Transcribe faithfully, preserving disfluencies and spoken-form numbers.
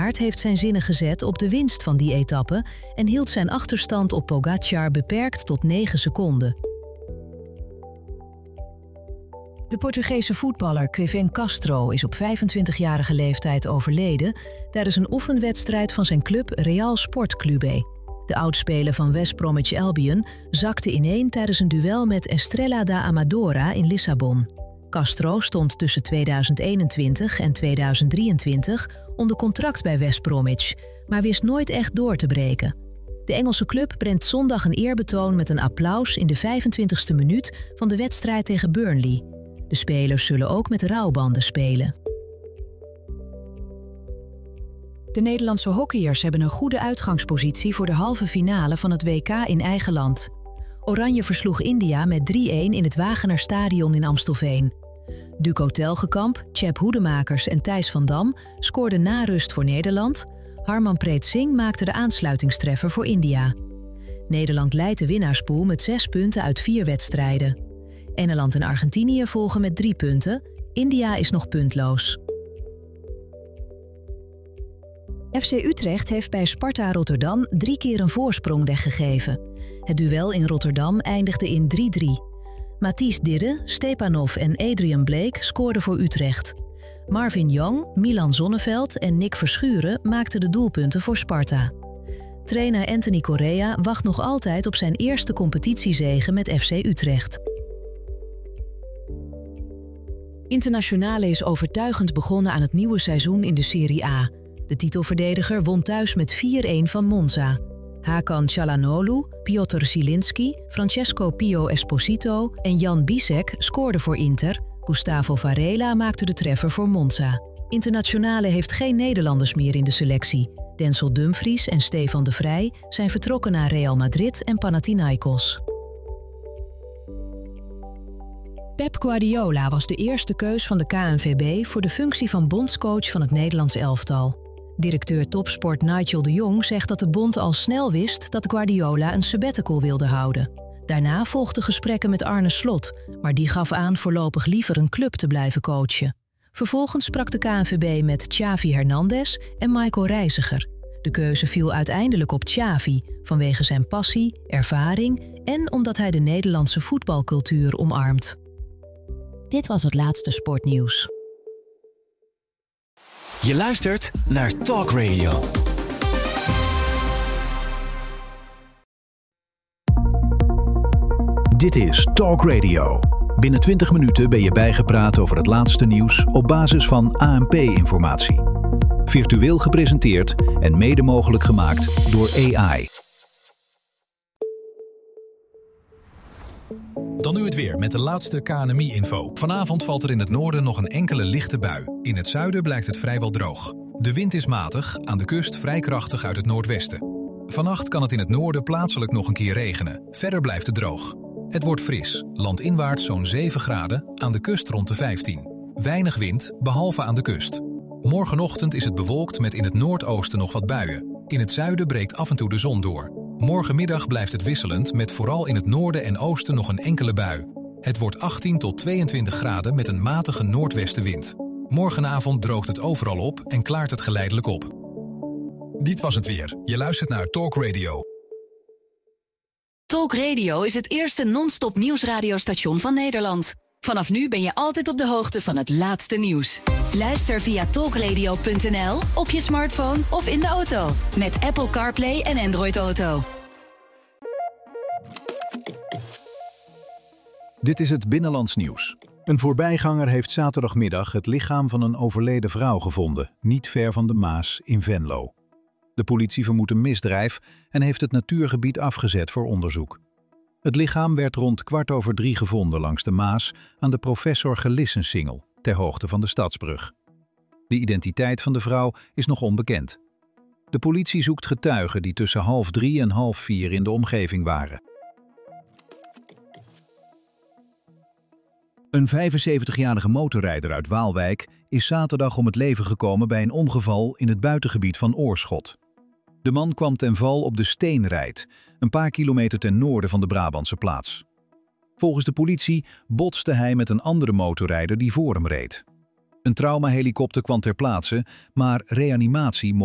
Vingegaard heeft zijn zinnen gezet op de winst van die etappe en hield zijn achterstand op Pogačar beperkt tot negen seconden. De Portugese voetballer Kevin Castro is op vijfentwintigjarige leeftijd overleden tijdens een oefenwedstrijd van zijn club Real Sport Clube. De oudspeler van West Bromwich Albion zakte ineen tijdens een duel met Estrela da Amadora in Lissabon. Castro stond tussen tweeduizend eenentwintig en tweeduizend drieëntwintig onder contract bij West Bromwich, maar wist nooit echt door te breken. De Engelse club brengt zondag een eerbetoon met een applaus in de vijfentwintigste minuut van de wedstrijd tegen Burnley. De spelers zullen ook met rouwbanden spelen. De Nederlandse hockeyers hebben een goede uitgangspositie voor de halve finale van het W K in eigen land. Oranje versloeg India met drie-een in het Wagener Stadion in Amstelveen. Duco Telgekamp, Tjep Hoedemakers en Thijs van Dam scoorden na rust voor Nederland. Harmanpreet Singh maakte de aansluitingstreffer voor India. Nederland leidt de winnaarspool met zes punten uit vier wedstrijden. Engeland en Argentinië volgen met drie punten. India is nog puntloos. F C Utrecht heeft bij Sparta Rotterdam drie keer een voorsprong weggegeven. Het duel in Rotterdam eindigde in drie-drie. Matthijs Didde, Stepanov en Adrian Blake scoorden voor Utrecht. Marvin Jong, Milan Zonneveld en Nick Verschuren maakten de doelpunten voor Sparta. Trainer Anthony Correa wacht nog altijd op zijn eerste competitiezege met F C Utrecht. Internationale is overtuigend begonnen aan het nieuwe seizoen in de Serie A. De titelverdediger won thuis met vier-een van Monza. Hakan Çalhanoğlu, Piotr Zielinski, Francesco Pio Esposito en Jan Bisek scoorden voor Inter. Gustavo Varela maakte de treffer voor Monza. Internationale heeft geen Nederlanders meer in de selectie. Denzel Dumfries en Stefan de Vrij zijn vertrokken naar Real Madrid en Panathinaikos. Pep Guardiola was de eerste keus van de K N V B voor de functie van bondscoach van het Nederlands elftal. Directeur topsport Nigel de Jong zegt dat de bond al snel wist dat Guardiola een sabbatical wilde houden. Daarna volgden gesprekken met Arne Slot, maar die gaf aan voorlopig liever een club te blijven coachen. Vervolgens sprak de K N V B met Xavi Hernandez en Michael Reiziger. De keuze viel uiteindelijk op Xavi vanwege zijn passie, ervaring en omdat hij de Nederlandse voetbalcultuur omarmt. Dit was het laatste sportnieuws. Je luistert naar Talk Radio. Dit is Talk Radio. Binnen twintig minuten ben je bijgepraat over het laatste nieuws op basis van A N P-informatie. Virtueel gepresenteerd en mede mogelijk gemaakt door A I. Dan nu het weer met de laatste K N M I-info. Vanavond valt er in het noorden nog een enkele lichte bui. In het zuiden blijkt het vrijwel droog. De wind is matig, aan de kust vrij krachtig uit het noordwesten. Vannacht kan het in het noorden plaatselijk nog een keer regenen. Verder blijft het droog. Het wordt fris, landinwaarts zo'n zeven graden, aan de kust rond de vijftien. Weinig wind, behalve aan de kust. Morgenochtend is het bewolkt met in het noordoosten nog wat buien. In het zuiden breekt af en toe de zon door. Morgenmiddag blijft het wisselend met vooral in het noorden en oosten nog een enkele bui. Het wordt achttien tot tweeëntwintig graden met een matige noordwestenwind. Morgenavond droogt het overal op en klaart het geleidelijk op. Dit was het weer. Je luistert naar Talk Radio. Talk Radio is het eerste non-stop nieuwsradiostation van Nederland. Vanaf nu ben je altijd op de hoogte van het laatste nieuws. Luister via talkradio punt n l, op je smartphone of in de auto. Met Apple CarPlay en Android Auto. Dit is het Binnenlands nieuws. Een voorbijganger heeft zaterdagmiddag het lichaam van een overleden vrouw gevonden, niet ver van de Maas in Venlo. De politie vermoedt een misdrijf en heeft het natuurgebied afgezet voor onderzoek. Het lichaam werd rond kwart over drie gevonden langs de Maas aan de Professor Gelissensingel, ter hoogte van de Stadsbrug. De identiteit van de vrouw is nog onbekend. De politie zoekt getuigen die tussen half drie en half vier in de omgeving waren. Een vijfenzeventigjarige motorrijder uit Waalwijk is zaterdag om het leven gekomen bij een ongeval in het buitengebied van Oorschot. De man kwam ten val op de Steenrijt, een paar kilometer ten noorden van de Brabantse plaats. Volgens de politie botste hij met een andere motorrijder die voor hem reed. Een traumahelikopter kwam ter plaatse, maar reanimatie mocht